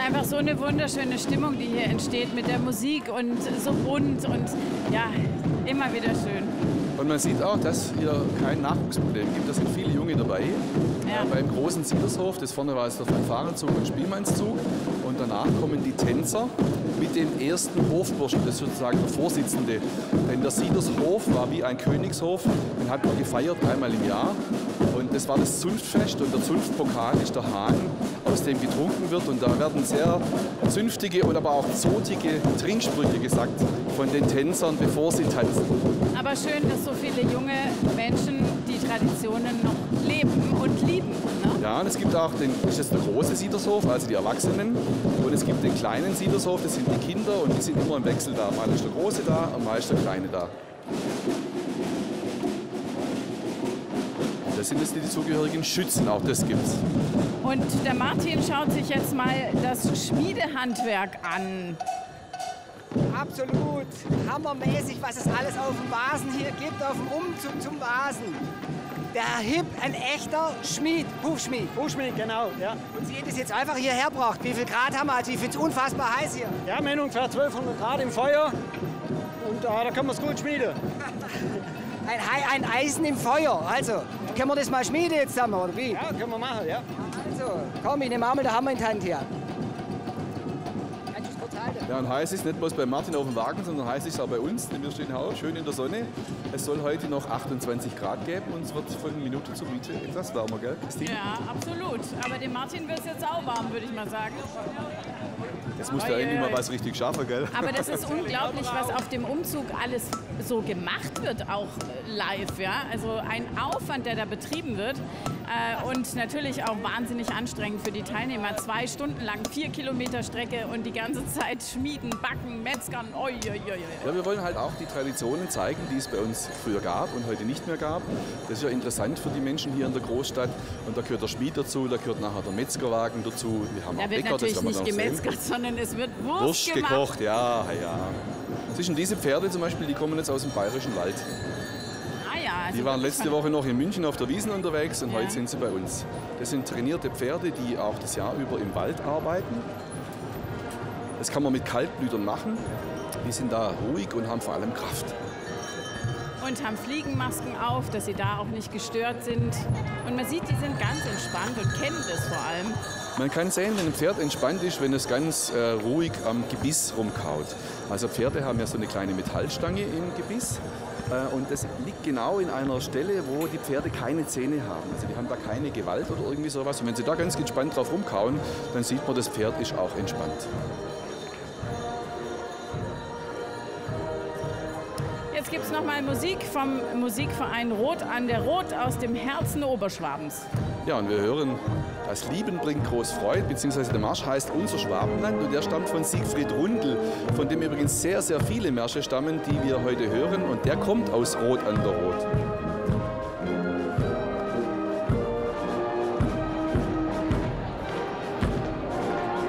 einfach so eine wunderschöne Stimmung, die hier entsteht mit der Musik und so bunt und ja, immer wieder schön. Und man sieht auch, dass hier kein Nachwuchsproblem gibt. Da sind viele Junge dabei. Ja. Beim großen Siedershof, das vorne war jetzt der Fanfarenzug und Spielmannszug. Und danach kommen die Tänzer mit dem ersten Hofburschen, das ist sozusagen der Vorsitzende. Denn der Siedershof war wie ein Königshof, den hat man gefeiert einmal im Jahr. Und das war das Zunftfest und der Zunftpokal ist der Hahn, aus dem getrunken wird. Und da werden sehr zünftige und aber auch zotige Trinksprüche gesagt von den Tänzern, bevor sie tanzen. Aber schön, dass so viele junge Menschen die Traditionen noch leben und lieben. Ne? Ja, und es gibt auch das ist der große Siedershof, also die Erwachsenen. Und es gibt den kleinen Siedershof, das sind die Kinder und die sind immer im Wechsel da. Mal ist der Große da und mal ist der Kleine da. Das sind jetzt die zugehörigen Schützen, auch das gibt's. Und der Martin schaut sich jetzt mal das Schmiedehandwerk an. Absolut hammermäßig, was es alles auf dem Vasen hier gibt, auf dem Umzug zum Vasen. Der Hip, ein echter Schmied, Hufschmied. Hufschmied, genau, ja. Und Sie das jetzt einfach hierher braucht. Wie viel Grad haben wir? Also ich finde es unfassbar heiß hier. Ja, wir haben ungefähr 1200 Grad im Feuer und da können wir es gut schmieden. Ein Eisen im Feuer. Also, können wir das mal schmieden jetzt zusammen, oder wie? Ja, können wir machen, ja. Also, komm, ich nehme mal den Hammer in die Hand hier. Kannst du es kurz halten? Ja, und heiß ist nicht bloß bei Martin auf dem Wagen, sondern heiß ist auch bei uns, denn wir stehen auch schön in der Sonne. Es soll heute noch 28 Grad geben und es wird von Minute zu Minute etwas wärmer, gell, Christine? Ja, absolut. Aber dem Martin wird es jetzt auch warm, würde ich mal sagen. Jetzt muss der endlich mal was richtig schaffen, gell? Aber das ist unglaublich, was auf dem Umzug alles so gemacht wird, auch live. Ja? Also ein Aufwand, der da betrieben wird. Und natürlich auch wahnsinnig anstrengend für die Teilnehmer. 2 Stunden lang, 4 Kilometer Strecke und die ganze Zeit schmieden, backen, metzgern. Oi, oi, oi, oi. Ja, wir wollen halt auch die Traditionen zeigen, die es bei uns früher gab und heute nicht mehr gab. Das ist ja interessant für die Menschen hier in der Großstadt. Und da gehört der Schmied dazu, da gehört nachher der Metzgerwagen dazu. Wir haben Da auch wird Bäcker, natürlich das werden nicht wir noch gemetzgert, sehen. sondern es wird Wurst Wurst gemacht. gekocht, ja, ja. Zwischen diese Pferde zum Beispiel, die kommen jetzt aus dem Bayerischen Wald. Ah ja, also Die waren wirklich letzte Woche noch in München auf der Wiesn unterwegs und Ja. heute sind sie bei uns. Das sind trainierte Pferde, die auch das Jahr über im Wald arbeiten. Das kann man mit Kaltblütern machen. Die sind da ruhig und haben vor allem Kraft. Und haben Fliegenmasken auf, dass sie da auch nicht gestört sind. Und man sieht, die sind ganz entspannt und kennen das vor allem. Man kann sehen, wenn ein Pferd entspannt ist, wenn es ganz ruhig am Gebiss rumkaut. Also Pferde haben ja so eine kleine Metallstange im Gebiss. Und das liegt genau in einer Stelle, wo die Pferde keine Zähne haben. Also die haben da keine Gewalt oder irgendwie sowas. Und wenn sie da ganz entspannt drauf rumkauen, dann sieht man, das Pferd ist auch entspannt. Jetzt gibt es nochmal Musik vom Musikverein Rot an der Rot aus dem Herzen Oberschwabens. Ja, und wir hören, das Lieben bringt groß Freude, beziehungsweise der Marsch heißt Unser Schwabenland und der stammt von Siegfried Rundl, von dem übrigens sehr, sehr viele Märsche stammen, die wir heute hören und der kommt aus Rot an der Rot.